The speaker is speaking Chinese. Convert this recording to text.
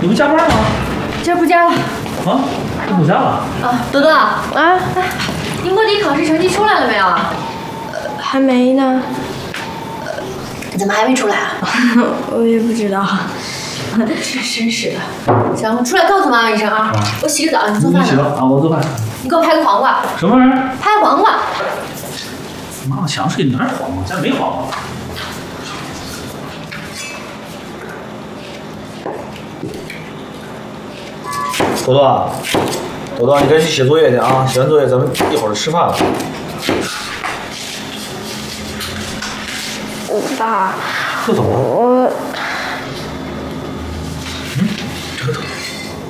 你不加班吗？ 今儿不加了。 啊？不加了？ 啊，多多啊，你摸底考试成绩出来了没有啊？ 还没呢。 怎么还没出来啊？ 我也不知道。 真是的。行，出来告诉妈妈一声啊。我洗个澡，你做饭呢。 你洗了啊，我做饭。 你给我拍个黄瓜。 什么玩意儿？ 拍黄瓜。 妈妈想睡哪儿黄瓜？家里没黄瓜。 多多，多多，你赶紧去写作业去啊！写完作业咱们一会儿就吃饭了。 爸， 这怎么了？ 我